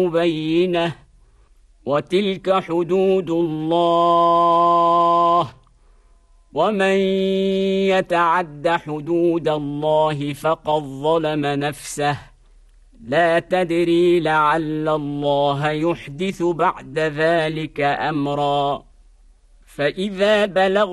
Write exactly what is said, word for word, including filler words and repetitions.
بينة وتلك حدود الله ومن يتعد حدود الله فقد ظلم نفسه لا تدري لعل الله يحدث بعد ذلك أمرا فإذا بلغ